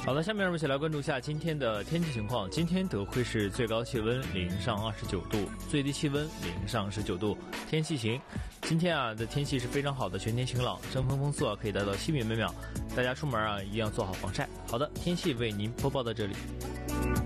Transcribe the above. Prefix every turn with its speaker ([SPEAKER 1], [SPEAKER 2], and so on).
[SPEAKER 1] 好的，下面让我们一起来关注一下今天的天气情况。今天德惠市最高气温零上29度，最低气温零上19度，天气晴。今天的天气是非常好的，全天晴朗，阵风风速可以达到7米每秒，大家出门一定要做好防晒。好的，天气为您播报到这里。